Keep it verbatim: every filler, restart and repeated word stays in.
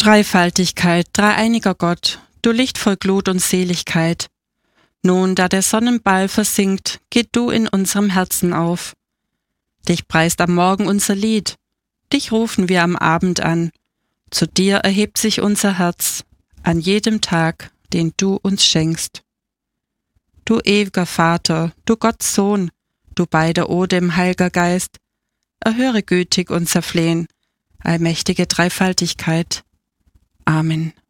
Dreifaltigkeit, dreieiniger Gott, du Licht voll Glut und Seligkeit. Nun, da der Sonnenball versinkt, geht du in unserem Herzen auf. Dich preist am Morgen unser Lied, dich rufen wir am Abend an. Zu dir erhebt sich unser Herz, an jedem Tag, den du uns schenkst. Du ewiger Vater, du Gottes Sohn, du beider Odem, Heiliger Geist, erhöre gütig unser Flehen, allmächtige Dreifaltigkeit. Amen.